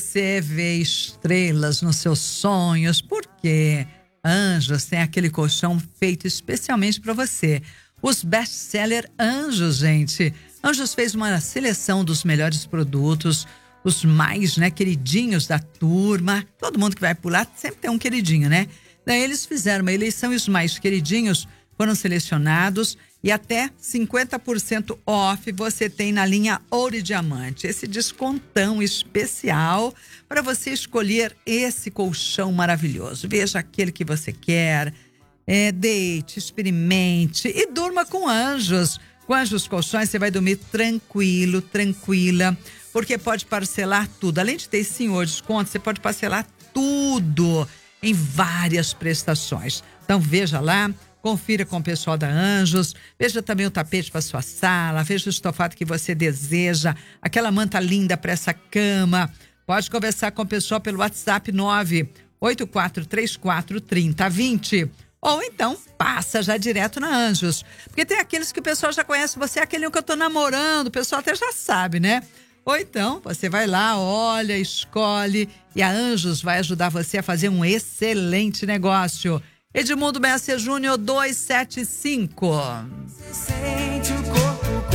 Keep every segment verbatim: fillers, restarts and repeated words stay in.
você vê estrelas nos seus sonhos, porque Anjos tem aquele colchão feito especialmente para você. Os best-seller Anjos, gente. Anjos fez uma seleção dos melhores produtos, os mais, né, queridinhos da turma. Todo mundo que vai pular sempre tem um queridinho, né? Daí eles fizeram uma eleição e os mais queridinhos foram selecionados e até cinquenta por cento off você tem na linha Ouro e Diamante. Esse descontão especial para você escolher esse colchão maravilhoso. Veja aquele que você quer, é, deite, experimente e durma com Anjos. Com Anjos Colchões você vai dormir tranquilo, tranquila, porque pode parcelar tudo. Além de ter esse senhor desconto, você pode parcelar tudo em várias prestações. Então veja lá, confira com o pessoal da Anjos, veja também o tapete para sua sala, veja o estofado que você deseja, aquela manta linda para essa cama. Pode conversar com o pessoal pelo WhatsApp nove oito quatro três quatro três zero dois zero. Ou então, passa já direto na Anjos. Porque tem aqueles que o pessoal já conhece, você é aquele que eu tô namorando, o pessoal até já sabe, né? Ou então, você vai lá, olha, escolhe e a Anjos vai ajudar você a fazer um excelente negócio. Edmundo Messer Júnior duzentos e setenta e cinco. Você sente o corpo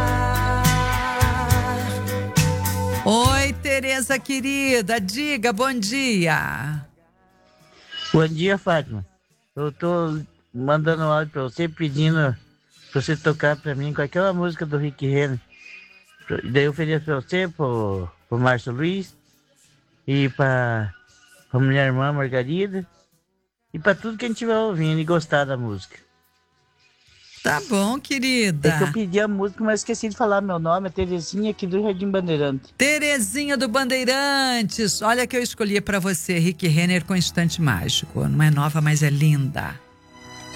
colar. Oi, Tereza querida, diga, bom dia. Bom dia, Fátima. Eu tô mandando um áudio pra você pedindo pra você tocar pra mim com aquela música do Rick Renner. Daí eu ofereço pra você, pro, pro Márcio Luiz e pra, pra minha irmã Margarida e pra tudo que a gente estiver ouvindo e gostar da música. Tá bom, querida. É que eu pedi a música, mas esqueci de falar meu nome, é Terezinha aqui do Jardim Bandeirante. Terezinha do Bandeirantes. Olha que eu escolhi pra você, Rick Renner com Instante Mágico. Não é nova, mas é linda.